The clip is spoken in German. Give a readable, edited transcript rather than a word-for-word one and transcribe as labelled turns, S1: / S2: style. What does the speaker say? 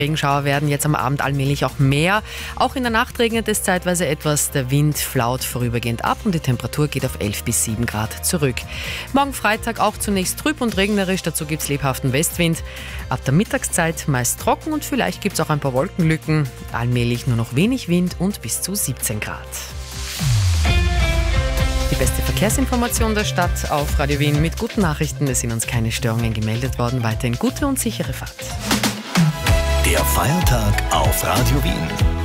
S1: Regenschauer werden jetzt am Abend allmählich auch mehr. Auch in der Nacht regnet es zeitweise etwas. Der Wind flaut vorübergehend ab und die Temperatur geht auf 11 bis 7 Grad zurück. Morgen Freitag auch zunächst trüb und regnerisch. Dazu gibt es lebhaften Westwind. Ab der Mittagszeit meist trocken und vielleicht gibt es auch ein paar Wolkenlücken. Allmählich nur noch wenig Wind und bis zu 17 Grad. Die beste Verkehrsinformation der Stadt auf Radio Wien mit guten Nachrichten. Es sind uns keine Störungen gemeldet worden. Weiterhin gute und sichere Fahrt.
S2: Der Feiertag auf Radio Wien.